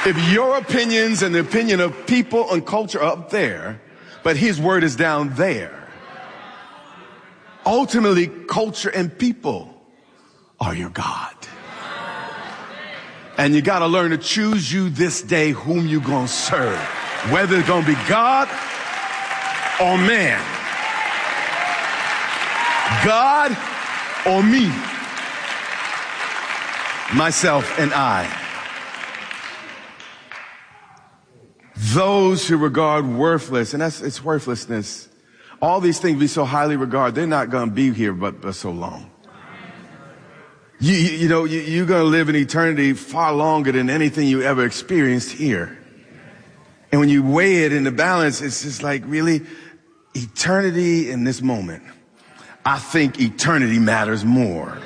If your opinions and the opinion of people and culture are up there, but his word is down there, ultimately culture and people are your God. And you got to learn to choose you this day whom you going to serve, whether it's going to be God or man, God or me, myself and I. Those who regard worthless, and it's worthlessness, all these things we so highly regard, they're not going to be here but so long. You're going to live in eternity far longer than anything you ever experienced here. And when you weigh it in the balance, it's just like, really, eternity in this moment. I think eternity matters more.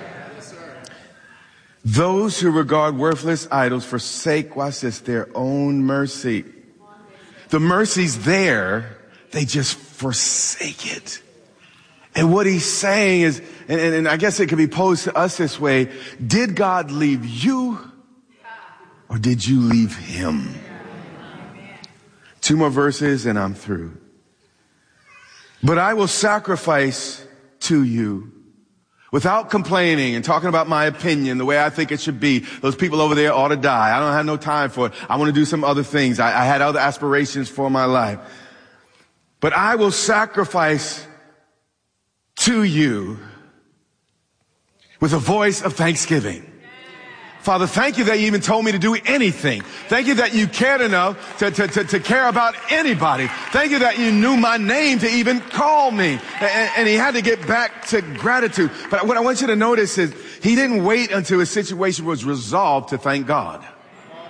Those who regard worthless idols forsake, watch this, their own mercy. The mercy's there, they just forsake it. And what he's saying is, and I guess it could be posed to us this way, did God leave you or did you leave him? 2 more verses and I'm through. But I will sacrifice to you without complaining and talking about my opinion, the way I think it should be. Those people over there ought to die. I don't have no time for it. I want to do some other things. I had other aspirations for my life. But I will sacrifice to you with a voice of thanksgiving. Father, thank you that you even told me to do anything. Thank you that you cared enough to care about anybody. Thank you that you knew my name to even call me. And he had to get back to gratitude. But what I want you to notice is he didn't wait until his situation was resolved to thank God.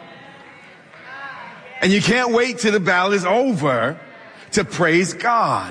And you can't wait till the battle is over to praise God.